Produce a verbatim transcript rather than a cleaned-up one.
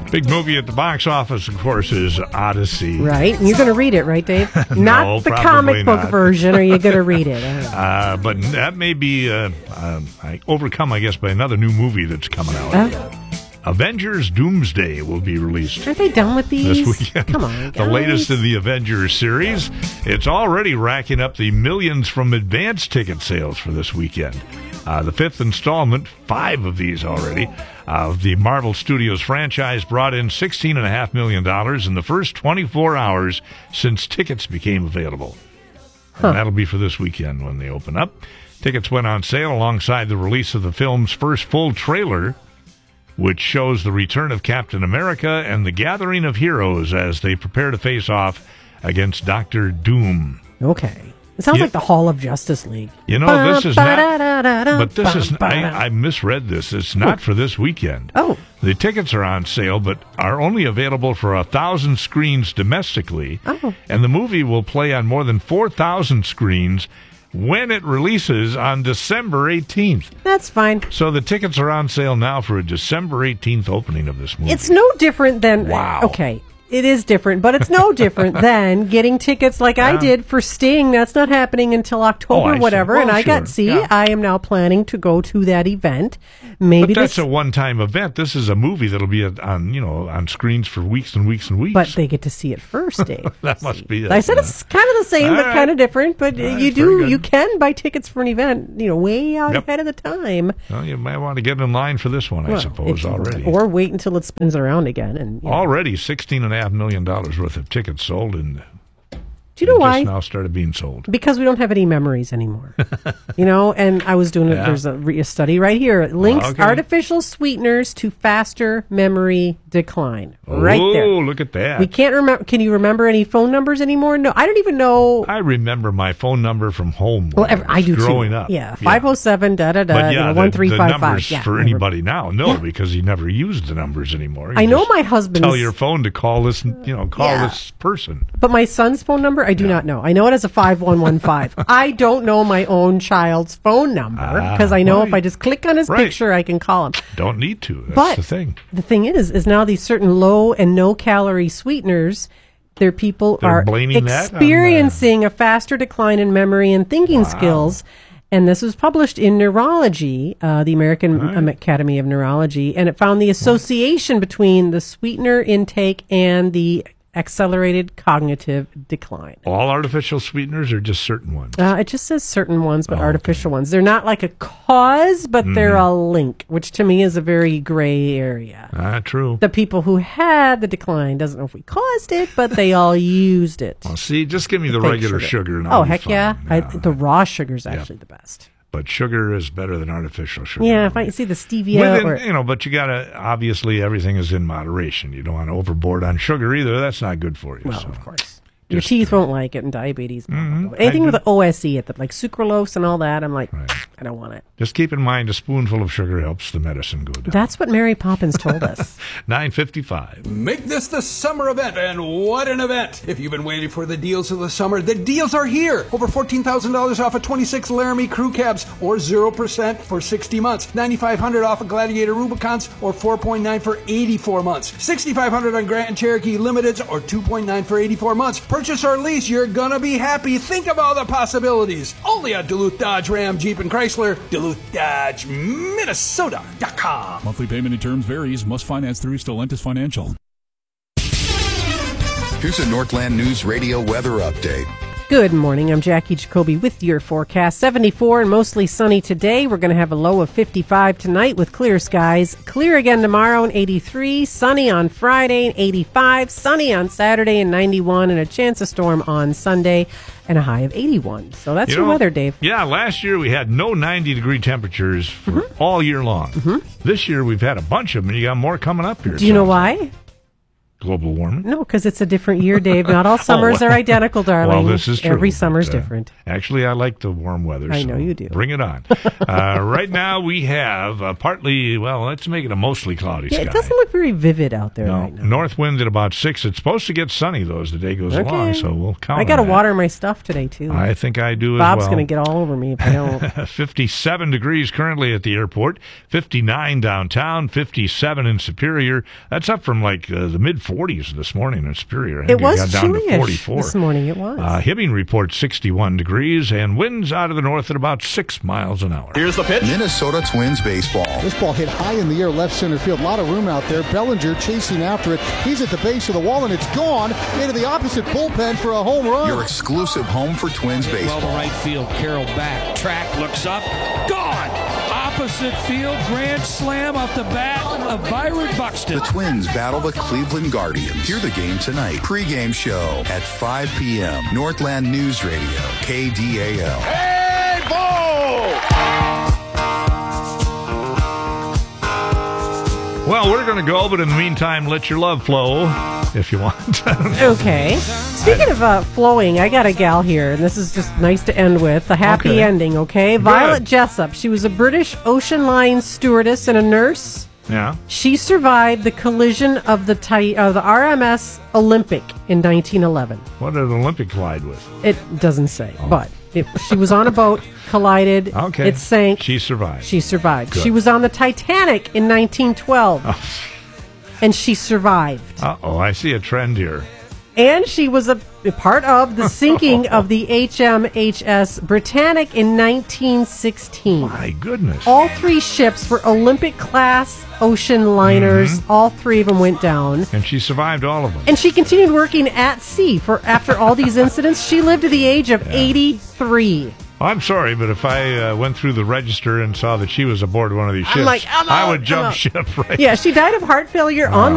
Big movie at the box office, of course, is Odyssey. Right. And you're going to read it, right, Dave? No, not the comic book not. version. Are you going to read it? Uh, but that may be uh, uh, overcome, I guess, by another new movie that's coming out. Uh, Avengers Doomsday will be released. Are they done with these? This weekend. Come on, guys. The latest in the Avengers series. It's already racking up the millions from advance ticket sales for this weekend. Uh, the fifth installment, five of these already, of the Marvel Studios franchise brought in sixteen point five million dollars in the first twenty-four hours since tickets became available. Huh. And that'll be for this weekend when they open up. Tickets went on sale alongside the release of the film's first full trailer, which shows the return of Captain America and the gathering of heroes as they prepare to face off against Doctor Doom. Okay. It sounds Yeah. like the Hall of Justice League. You know, this is not, but this is, I, I misread this. It's not for this weekend. Oh. The tickets are on sale, but are only available for a thousand screens domestically. Oh. And the movie will play on more than four thousand screens when it releases on December eighteenth. That's fine. So the tickets are on sale now for a December eighteenth opening of this movie. It's no different than... Wow. Okay. It is different, but it's no different than getting tickets like Yeah. I did for Sting. That's not happening until October, Oh, I see. whatever. Well, and I sure. got, see, Yeah. I am now planning to go to that event. Maybe But that's this, a one-time event. This is a movie that'll be on, you know, on screens for weeks and weeks and weeks. but they get to see it first, Dave. That must be it, I said yeah. it's kind of the same, All but right. kind of different. But All right, you very do, good. you can buy tickets for an event, you know, way out Yep. ahead of the time. Well, you might want to get in line for this one, I Well, suppose, if you already. want. Or wait until it spins around again. And you know. Already sixteen point five million dollars worth of tickets sold, and Do you know they why? just now started being sold. Because we don't have any memories anymore. You know, and I was doing, Yeah. a, there's a, re- a study right here. It links Okay. artificial sweeteners to faster memory decline. Right oh, there. look at that. We can't remember. Can you remember any phone numbers anymore? No, I don't even know. I remember my phone number from home Well, when ever, I was do growing too. up. Yeah, five oh seven, da da da, But you yeah, know, the, one three the five five. numbers Yeah, for I remember. anybody now, no, Yeah. because you never use the numbers anymore. You I know just my husband's. Tell your phone to call this, you know, call Yeah. this person. But my son's phone number, I do Yeah. not know. I know it as a five one one five. I don't know my own child's phone number because Ah, I know right. if I just click on his Right. picture, I can call him. Don't need to. That's But the thing. the thing is, is now these certain low and no calorie sweeteners, their people They're are blaming that on, uh, experiencing a faster decline in memory and thinking Wow. skills. And this was published in Neurology, uh, the American Right. um, Academy of Neurology, and it found the association between the sweetener intake and the accelerated cognitive decline. All artificial sweeteners or just certain ones? Uh, it just says certain ones, but Oh, artificial ones. They're not like a cause, but they're a link, which to me is a very gray area. Ah, true. The people who had the decline doesn't know if we caused it, but they all used it. Well, see, just give me the Fake regular sugar. and Oh, I'll be heck fine. yeah. I, the raw sugar is actually the best. But sugar is better than artificial sugar. Yeah, if I see the stevia Within, or you know, but you gotta, obviously everything is in moderation. You don't want to overboard on sugar either. That's not good for you. well, so. of course. Your Just, teeth won't like it, and diabetes. blah, blah, Mhm. blah. Anything I with do- the O S E at the like sucralose and all that, I'm like, Right. I don't want it. Just keep in mind a spoonful of sugar helps the medicine go down. That's what Mary Poppins told us. nine fifty-five. Make this the summer event, and what an event! If you've been waiting for the deals of the summer, the deals are here! Over fourteen thousand dollars off of twenty-six Laramie crew cabs, or zero percent for sixty months. ninety-five hundred dollars off of Gladiator Rubicons, or four point nine for eighty-four months. sixty-five hundred dollars on Grant and Cherokee Limiteds, or two point nine for eighty-four months. Purchase or lease, you're gonna be happy. Think of all the possibilities. Only at Duluth Dodge Ram Jeep and Chrysler, Duluth Dodge Minnesota dot com. Monthly payment and terms varies. Must finance through Stellantis Financial. Here's a Northland News Radio weather update. Good morning. I'm Jackie Jacoby with your forecast. seventy-four and mostly sunny today. We're going to have a low of fifty-five tonight with clear skies. Clear again tomorrow and eighty-three. Sunny on Friday and eighty-five. Sunny on Saturday and ninety-one. And a chance of storm on Sunday and a high of eighty-one. So that's You your know, weather, Dave. Yeah, last year we had no ninety degree temperatures for Mm-hmm. all year long. This year we've had a bunch of them, and you got more coming up here. Do you know so- why? global warming. No, because it's a different year, Dave. Not all summers Oh, are identical, darling. Well, this is true. Every summer's but, uh, different. Actually, I like the warm weather. I so know you do. Bring it on. uh, right now, we have uh, partly, well, let's make it a mostly cloudy Yeah, sky. it doesn't look very vivid out there No, right now. north winds at about six. It's supposed to get sunny, though, as the day goes Okay. along, so we'll count I got to on that. water my stuff today, too. I think I do Bob's as well. going to get all over me if I don't. fifty-seven degrees currently at the airport, fifty-nine downtown, fifty-seven in Superior. That's up from like uh, the mid forties this morning in Superior. I think It was got down to chilly-ish forty-four. this morning. It was. Uh, Hibbing reports sixty-one degrees and winds out of the north at about six miles an hour. Here's the pitch. Minnesota Twins baseball. This ball hit high in the air, left center field. A lot of room out there. Bellinger chasing after it. He's at the base of the wall, and it's gone into the opposite bullpen for a home run. Your exclusive home for Twins Well baseball. to right field. Carroll back. Track looks up. Gone. Opposite field. Grand slam off the bat of Byron Buxton. The Twins battle the Cleveland Guardians. Hear the game tonight. Pre-game show at five p.m. Northland News Radio, K D A L. Hey, ball! Well, we're going to go, but in the meantime, let your love flow if you want. Okay. Speaking of uh, flowing, I got a gal here, and this is just nice to end with. A happy Okay. ending, okay? Good. Violet Jessup. She was a British Ocean Line stewardess and a nurse. Yeah. She survived the collision of the ti- uh, the R M S Olympic in nineteen eleven. What did Olympic collide with? It doesn't say, but it, she was on a boat, collided, Okay. it sank. She survived. She survived. Good. She was on the Titanic in nineteen twelve, and she survived. Uh-oh, I see a trend here. And she was a, a part of the sinking of the H M H S Britannic in nineteen sixteen. My goodness. All three ships were Olympic-class ocean liners. Mm-hmm. All three of them went down. And she survived all of them. And she continued working at sea for after all these incidents. She lived to the age of eighty-three. I'm sorry, but if I uh, went through the register and saw that she was aboard one of these I'm ships, like, I'm I out, would I'm jump out. ship right. Yeah, she died of heart failure on